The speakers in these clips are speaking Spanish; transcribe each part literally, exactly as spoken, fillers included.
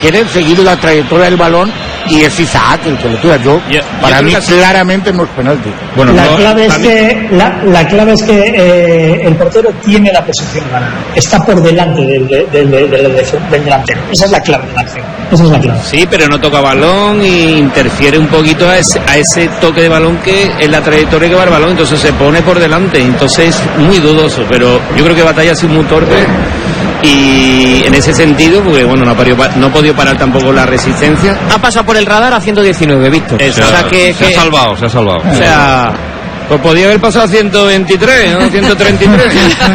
quieren seguir la trayectoria del balón y es Isaac el que lo tira. Yo, yeah, para yo mí claramente no es penalti. Bueno, la, no, clave es que, la, la clave es que eh, el portero tiene la posición ganada, está por delante del, del, del, del, del, del delantero. Esa es la clave de la acción. Esa es la clave. Sí, pero no toca balón y interfiere un poquito a ese, a ese toque de balón que es la trayectoria que va el balón, entonces se pone por delante, entonces es muy dudoso, pero yo creo que Batalla ha sido muy torpe. Y en ese sentido, porque bueno, no ha, podido, no ha podido parar tampoco la resistencia. Ha pasado por el radar a ciento diecinueve, Víctor. Eso, o sea, que, se que, ha salvado, se ha salvado. O sea, pues podía haber pasado a ciento veintitrés, ¿no? ciento treinta y tres.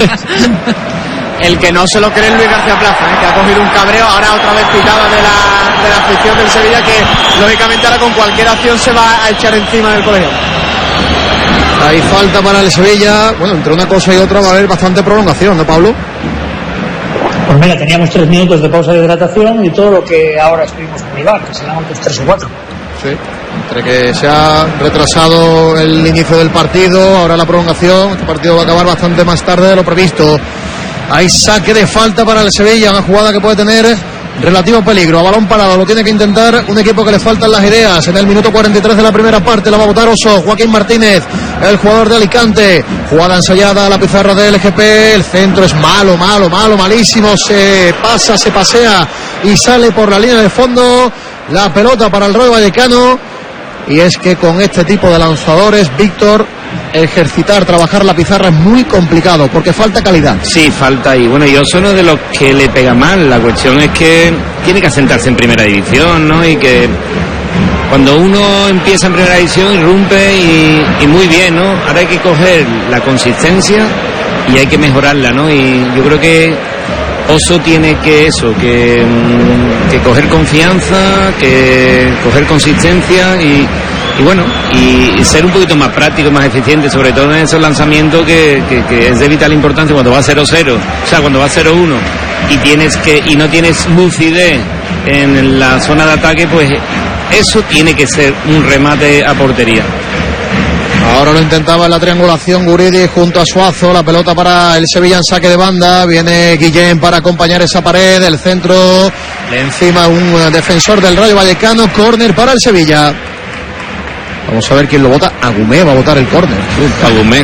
El que no se lo cree es Luis García Plaza, ¿eh? Que ha cogido un cabreo, ahora otra vez pitada de la, de la afición del Sevilla, que lógicamente ahora con cualquier acción se va a echar encima del colegio. Hay falta para el Sevilla. Bueno, entre una cosa y otra va a haber bastante prolongación, ¿no, Pablo? Pues mira, teníamos tres minutos de pausa de hidratación y todo lo que ahora estuvimos en rival, que serán otros tres o cuatro. Sí, entre que se ha retrasado el inicio del partido, ahora la prolongación, este partido va a acabar bastante más tarde de lo previsto. Hay saque de falta para el Sevilla, una jugada que puede tener relativo peligro. A balón parado lo tiene que intentar un equipo que le faltan las ideas. En el minuto cuarenta y tres de la primera parte la va a botar Oso. Joaquín Martínez, el jugador de Alicante. Jugada ensayada a la pizarra del L G P. El centro es malo, malo, malo, malísimo. Se pasa, se pasea y sale por la línea de fondo. La pelota para el Rayo Vallecano. Y es que con este tipo de lanzadores, Víctor, ejercitar, trabajar la pizarra es muy complicado porque falta calidad. Sí, falta. Y bueno, yo soy uno de los que le pega mal. La cuestión es que tiene que asentarse en primera división, ¿no? Y que cuando uno empieza en primera división irrumpe y, y muy bien, ¿no? Ahora hay que coger la consistencia y hay que mejorarla, ¿no? Y yo creo que Oso tiene que eso, que, que coger confianza, que coger consistencia y, y bueno, y ser un poquito más práctico, más eficiente, sobre todo en esos lanzamientos que, que, que es de vital importancia cuando va cero cero, o sea, cuando va cero uno y tienes que y no tienes lucidez en la zona de ataque, pues eso tiene que ser un remate a portería. Ahora lo intentaba en la triangulación Guridi junto a Suazo, la pelota para el Sevilla en saque de banda, viene Guillén para acompañar esa pared, el centro, le encima un defensor del Rayo Vallecano, córner para el Sevilla. Vamos a ver quién lo vota. Agumé va a votar el córner. Agumé.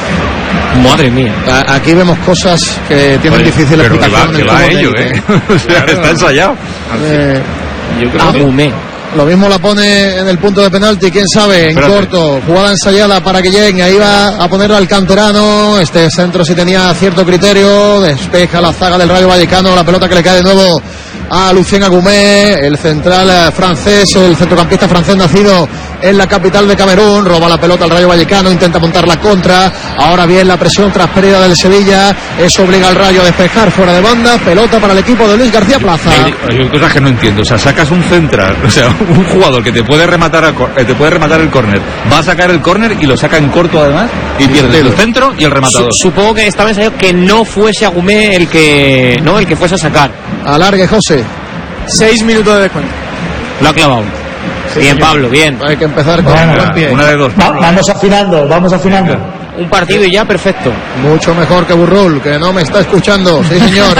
Madre mía. Aquí vemos cosas que tienen Oye, difícil pero explicación. Que va, que va ello, ¿eh? O sea, claro. Está ensayado. Eh, Yo creo Agumé. Lo mismo la pone en el punto de penalti, quién sabe, en Espérate. corto, jugada ensayada para que lleguen, ahí va a ponerla al canterano, este centro sí tenía cierto criterio, despeja la zaga del Rayo Vallecano, la pelota que le cae de nuevo a Lucien Agumé, el central francés, el centrocampista francés nacido en la capital de Camerún, roba la pelota al Rayo Vallecano, intenta montar la contra, ahora bien la presión tras pérdida del Sevilla, eso obliga al Rayo a despejar fuera de banda, pelota para el equipo de Luis García Plaza. Hay, hay cosas que no entiendo, o sea, sacas un central, o sea, un jugador que te puede rematar a, te puede rematar el córner, va a sacar el córner y lo saca en corto además y pierde el centro y el rematador. Su, supongo que estaba ensayado que no fuese Agumé el que no el que fuese a sacar. Alargue, José. Seis minutos de descuento. Lo ha clavado. Sí, bien, señor. Pablo, bien. Hay que empezar con Bueno, buen pie. Una de dos. Va, vamos afinando, vamos afinando. Un partido y ya perfecto. Mucho mejor que Burrul, que no me está escuchando. Sí, señor.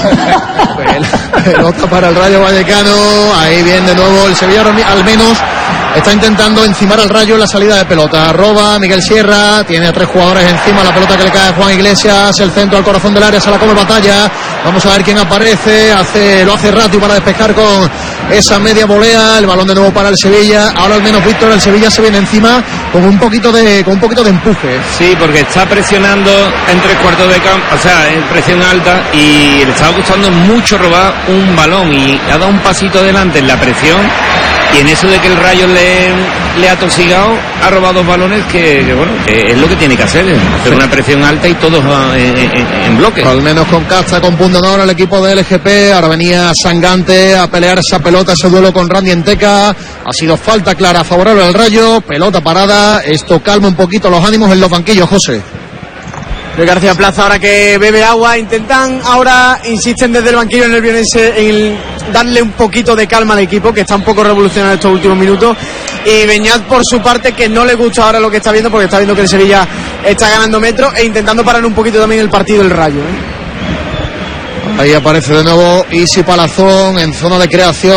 Pelota para el Rayo Vallecano. Ahí viene de nuevo el Sevilla, al menos está intentando encimar al Rayo en la salida de pelota. Roba Miguel Sierra, tiene a tres jugadores encima, la pelota que le cae a Juan Iglesias, el centro al corazón del área, se la come Batalla. Vamos a ver quién aparece, hace lo hace Rati para despejar con esa media volea, el balón de nuevo para el Sevilla. Ahora al menos Víctor, el Sevilla se viene encima con un poquito de con un poquito de empuje. Sí, porque está presionando en tres cuartos de campo, o sea, en presión alta, y le está costando mucho robar un balón y ha dado un pasito adelante en la presión, y en eso de que el Rayo le, le ha tosigado, ha robado dos balones que, que bueno, que es lo que tiene que hacer, hacer una presión alta y todos en, en, en bloque. Al menos con Casta, con punto honor al equipo de L G P. Ahora venía Sangante a pelear esa pelota, ese duelo con Randy Enteca. Ha sido falta clara favorable al Rayo, pelota parada. Esto calma un poquito los ánimos en los banquillos, José. Luis García Plaza ahora que bebe agua, intentan ahora, insisten desde el banquillo en el Vionense en el darle un poquito de calma al equipo, que está un poco revolucionado estos últimos minutos, y Beñat por su parte, que no le gusta ahora lo que está viendo, porque está viendo que el Sevilla está ganando metros e intentando parar un poquito también el partido del Rayo, ¿eh? Ahí aparece de nuevo Isi Palazón en zona de creación.